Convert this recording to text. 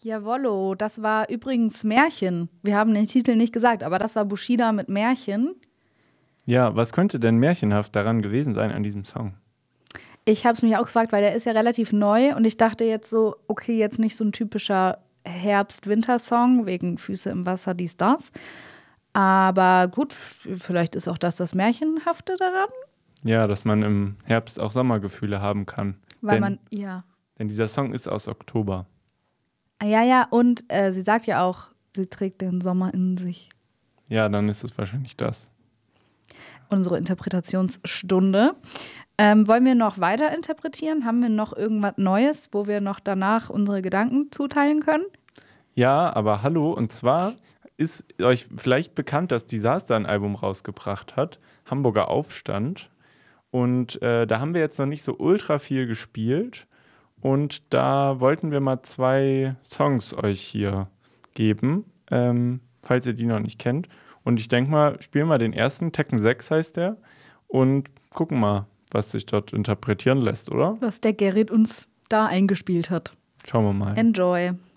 Jawollo, das war übrigens Märchen. Wir haben den Titel nicht gesagt, aber das war Bushido mit Märchen. Ja, was könnte denn märchenhaft daran gewesen sein an diesem Song? Ich habe es mich auch gefragt, weil der ist ja relativ neu und ich dachte jetzt so, okay, jetzt nicht so ein typischer Herbst-Winter-Song wegen Füße im Wasser, dies, das. Aber gut, vielleicht ist auch das Märchenhafte daran, Ja, dass man im Herbst auch Sommergefühle haben kann. weil Denn, man, ja. denn dieser Song ist aus Oktober. Ja, ja, und sie sagt ja auch, sie trägt den Sommer in sich. Ja, dann ist es wahrscheinlich das. Unsere Interpretationsstunde. Wollen wir noch weiter interpretieren? Haben wir noch irgendwas Neues, wo wir noch danach unsere Gedanken zuteilen können? Ja, aber hallo, und zwar ist euch vielleicht bekannt, dass Disaster ein Album rausgebracht hat, Hamburger Aufstand. Und da haben wir jetzt noch nicht so ultra viel gespielt. Und da wollten wir mal 2 Songs euch hier geben, falls ihr die noch nicht kennt. Und ich denke mal, spielen mal den ersten, Tekken 6 heißt der, und gucken mal, was sich dort interpretieren lässt, oder? Was der Gerrit uns da eingespielt hat. Schauen wir mal. Enjoy.